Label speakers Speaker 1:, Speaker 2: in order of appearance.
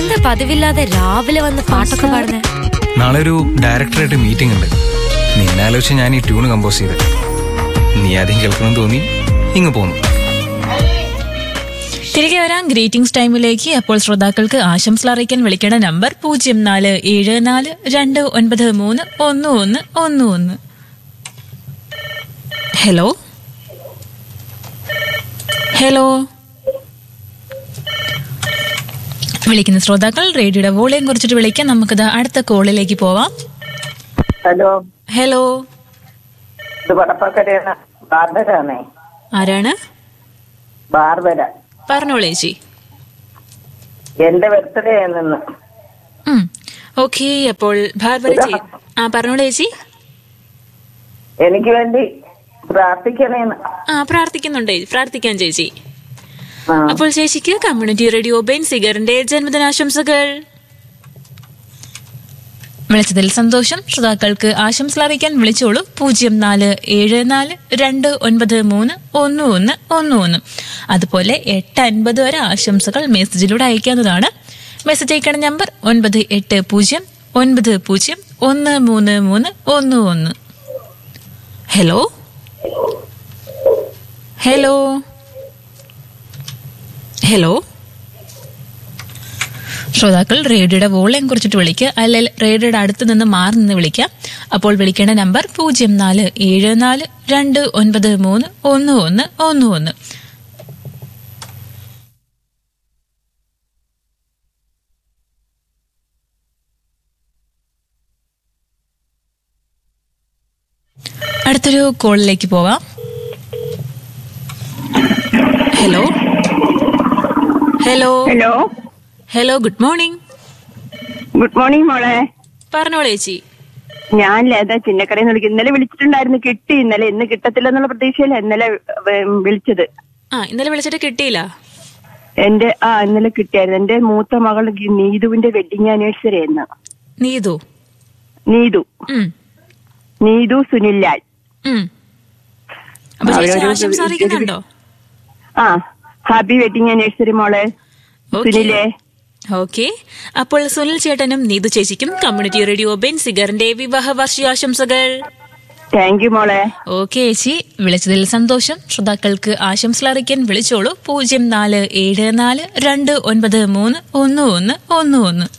Speaker 1: എന്താ പതിവില്ലാതെ രാവിലെ വന്ന് പാട്ടൊക്കെ പാടുന്നേ?
Speaker 2: നാളെ ഒരു ഡയറക്ടറായിട്ട് മീറ്റിംഗ് ഉണ്ട്. നിന്നെ ആലോചിച്ച് ഞാൻ ഈ ട്യൂൺ കമ്പോസ് ചെയ്ത്. നീ ആദ്യം കേൾക്കണം തോന്നി ഇങ്ങ് പോന്നു.
Speaker 3: തിരികെ വരാം ഗ്രീറ്റിംഗ്സ് ടൈമിലേക്ക്. അപ്പോൾ ശ്രോതാക്കൾക്ക് ആശംസ അറിയിക്കാൻ വിളിക്കേണ്ട നമ്പർ 0474293111. ഹലോ ഹലോ വിളിക്കുന്ന ശ്രോതാക്കൾ റേഡിയോയുടെ വോളിയം കുറിച്ചിട്ട് വിളിക്കാം. നമുക്കിത് അടുത്ത കോളിലേക്ക് പോവാം.
Speaker 4: Hello
Speaker 3: hello,
Speaker 4: ബാർബരാണേ.
Speaker 3: ആരാണ്?
Speaker 4: ബാർബര.
Speaker 3: പറഞ്ഞോളൂ ചേച്ചി.
Speaker 4: എന്റെ ബർത്ത്ഡേ ആണെന്ന്.
Speaker 3: ഓക്കെ, അപ്പോൾ ബാർബര പറഞ്ഞോളൂ ചേച്ചി.
Speaker 4: എനിക്ക് വേണ്ടി പ്രാർത്ഥിക്കണേന്ന്.
Speaker 3: പ്രാർത്ഥിക്കാം ചേച്ചി. അപ്പോൾ ചേച്ചിക്ക് കമ്മ്യൂണിറ്റി റേഡിയോ ബെൻസിഗറിന്റെ ജന്മദിനാശംസകൾ. വിളിച്ചതിൽ സന്തോഷം. ശ്രോതാക്കൾക്ക് ആശംസ അറിയിക്കാൻ വിളിച്ചോളൂ 0474293111. അതുപോലെ 8:50 വരെ ആശംസകൾ മെസ്സേജിലൂടെ അയക്കാവുന്നതാണ്. മെസ്സേജ് അയക്കേണ്ട നമ്പർ 9809013311. ഹലോ ഹലോ ഹലോ, ശ്രോതാക്കൾ റേഡിയോയുടെ വോളിയം കുറിച്ചിട്ട് വിളിക്കുക, അല്ലെങ്കിൽ റേഡിയോയുടെ അടുത്ത് നിന്ന് മാറി നിന്ന് വിളിക്കാം. അപ്പോൾ വിളിക്കേണ്ട നമ്പർ 0474293111. അടുത്തൊരു കോളിലേക്ക് പോവാം. Hello hello
Speaker 5: hello
Speaker 3: hello, good morning.
Speaker 5: Good morning മോളെ.
Speaker 3: പറഞ്ഞോളൂ ചേച്ചി.
Speaker 5: ഞാൻ ലത ചിന്നക്കടയിൽ നിന്ന് വിളിക്കും. ഇന്നലെ വിളിച്ചിട്ടുണ്ടായിരുന്നു, കിട്ടി. ഇന്ന് കിട്ടത്തില്ലെന്നുള്ള പ്രതീക്ഷയില്ല ഇന്നലെ വിളിച്ചത്.
Speaker 3: ഇന്നലെ വിളിച്ചിട്ട് കിട്ടിയില്ല.
Speaker 5: ഇന്നലെ കിട്ടിയായിരുന്നു. എന്റെ മൂത്ത മകൾ നീതുവിന്റെ വെഡിങ് ആനിവേഴ്സറി ആയിരുന്നു. Neethu Sunil Lal. Happy wedding anniversary മോളെ സുനിലേ.
Speaker 3: ഓക്കെ, അപ്പോൾ സുനിൽ ചേട്ടനും നീതു ചേച്ചിക്കും കമ്മ്യൂണിറ്റി റേഡിയോ ബെൻസിഗറിന്റെ വിവാഹ വാർഷികാശംസകൾ.
Speaker 5: താങ്ക് യു മോളെ.
Speaker 3: ഓക്കെ ചേച്ചി, വിളിച്ചതിൽ സന്തോഷം. ശ്രോതാക്കൾക്ക് ആശംസ അറിയിക്കാൻ വിളിച്ചോളൂ 0474293111.